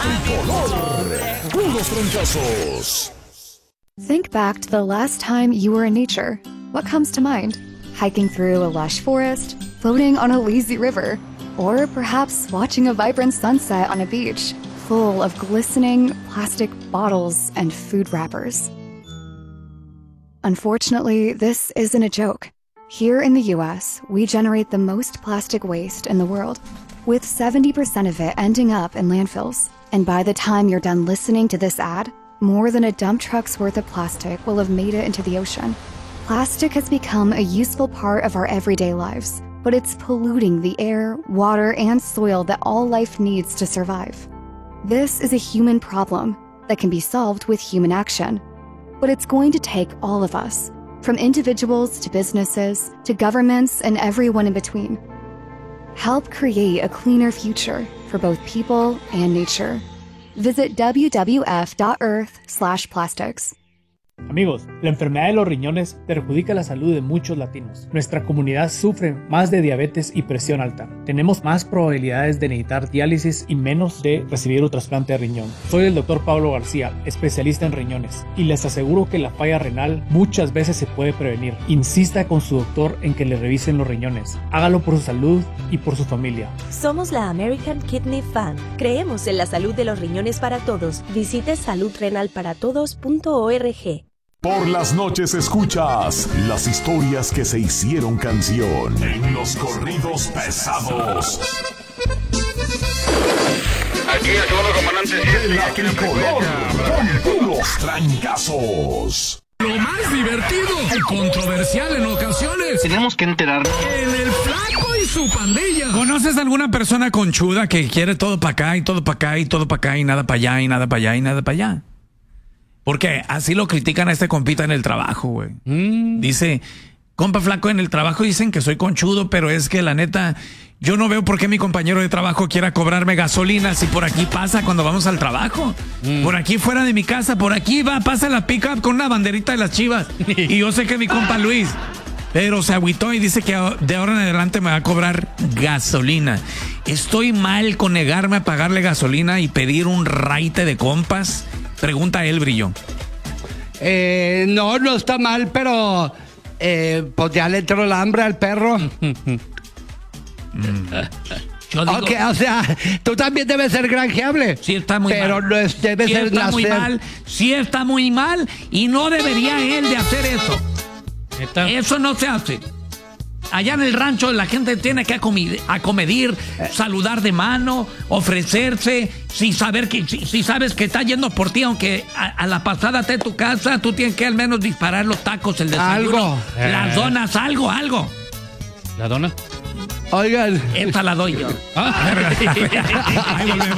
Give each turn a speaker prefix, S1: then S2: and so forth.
S1: tricolor. Puros trancazos.
S2: Think back to the last time you were in nature. What comes to mind? Hiking through a lush forest, floating on a lazy river, or perhaps watching a vibrant sunset on a beach full of glistening plastic bottles and food wrappers. Unfortunately, this isn't a joke. Here in the US, we generate the most plastic waste in the world, with 70% of it ending up in landfills. And by the time you're done listening to this ad, more than a dump truck's worth of plastic will have made it into the ocean. Plastic has become a useful part of our everyday lives, but it's polluting the air, water, and soil that all life needs to survive. This is a human problem that can be solved with human action. But it's going to take all of us, from individuals to businesses to governments and everyone in between. Help create a cleaner future for both people and nature. Visit wwf.earth/plastics.
S3: Amigos, la enfermedad de los riñones perjudica la salud de muchos latinos. Nuestra comunidad sufre más de diabetes y presión alta. Tenemos más probabilidades de necesitar diálisis y menos de recibir un trasplante de riñón. Soy el Dr. Pablo García, especialista en riñones, y les aseguro que la falla renal muchas veces se puede prevenir. Insista con su doctor en que le revisen los riñones. Hágalo por su salud y por su familia.
S4: Somos la American Kidney Fund. Creemos en la salud de los riñones para todos. Visite saludrenalparatodos.org.
S1: Por las noches escuchas las historias que se hicieron canción en los corridos pesados.
S5: Aquí a todo comandante.
S1: De la tricolor con puros trancazos.
S6: Lo más divertido y controversial en ocasiones.
S5: Tenemos que enterarnos.
S6: En el Flaco y su pandilla. ¿Conoces alguna persona conchuda que quiere todo para acá y todo para acá y todo para acá y nada para allá y nada para allá y nada para allá? Porque así lo critican a este compita en el trabajo, güey. Dice, compa Flaco, en el trabajo dicen que soy conchudo, pero es que la neta, yo no veo por qué mi compañero de trabajo quiera cobrarme gasolina si por aquí pasa cuando vamos al trabajo. Por aquí fuera de mi casa, por aquí pasa la pick-up con una banderita de las Chivas. Y yo sé que mi compa Luis, pero se agüitó y dice que de ahora en adelante me va a cobrar gasolina. ¿Estoy mal con negarme a pagarle gasolina y pedir un raite de compas? Pregunta él, Brillo.
S7: No está mal, pero pues ya le entró el hambre al perro.
S6: Yo digo,
S7: Ok, o sea, tú también debes ser granjeable.
S6: Sí está muy
S7: pero
S6: mal.
S7: No debe
S6: sí
S7: ser
S6: está
S7: nacer.
S6: muy mal. Sí está muy mal y no debería él de hacer eso. Eso no se hace. Allá en el rancho la gente tiene que acomedir, saludar de mano, ofrecerse, si sabes que está yendo por ti, aunque a la pasada esté tu casa, tú tienes que al menos disparar los tacos, el desayuno, las donas, algo.
S8: ¿La dona?
S7: Oigan.
S6: Esta la doy yo.
S8: Ahí volvemos.